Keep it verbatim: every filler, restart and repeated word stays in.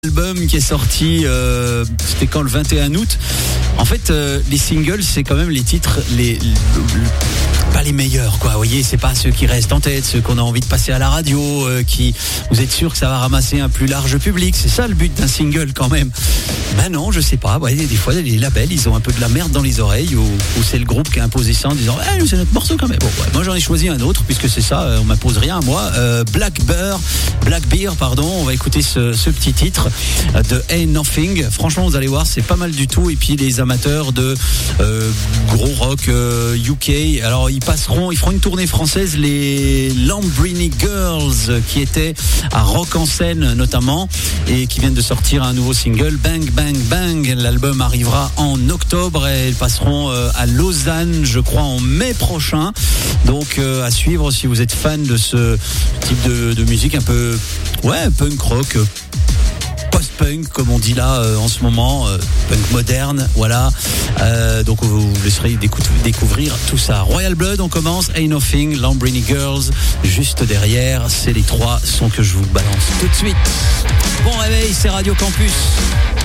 Album qui est sorti, euh, c'était quand, le vingt et un août. En fait, euh, les singles, c'est quand même les titres, les, les pas les meilleurs, quoi. Vous voyez, c'est pas ceux qui restent en tête, ceux qu'on a envie de passer à la radio, euh, qui, vous êtes sûr que ça va ramasser un plus large public. C'est ça le but d'un single, quand même. Ben non, je sais pas. Vous voyez, des fois, les labels, ils ont un peu de la merde dans les oreilles, ou, ou c'est le groupe qui a imposé ça en disant, eh, c'est notre morceau quand même. Bon, ouais, moi, j'en ai choisi un autre, puisque c'est ça, on m'impose rien à moi. Euh, Black Bear, Black Bear, pardon. On va écouter ce, ce petit titre de Ain't Nothing. Franchement, vous allez voir, c'est pas mal du tout. Et puis les amateurs de euh, gros rock euh, U K, alors ils passeront, ils feront une tournée française, les Lamborghini Girls, qui étaient à Rock en Seine notamment, et qui viennent de sortir un nouveau single, Bang Bang Bang. L'album arrivera en octobre et ils passeront euh, à Lausanne, je crois, en mai prochain. Donc euh, à suivre si vous êtes fan de ce type de, de musique un peu, ouais, punk rock, post-punk comme on dit là euh, en ce moment, euh, punk moderne, voilà. Euh, donc vous, vous laisserez décou- découvrir tout ça. Royal Blood, on commence. Ain't Nothing, Lamborghini Girls, juste derrière. C'est les trois sons que je vous balance tout de suite. Bon réveil, c'est Radio Campus.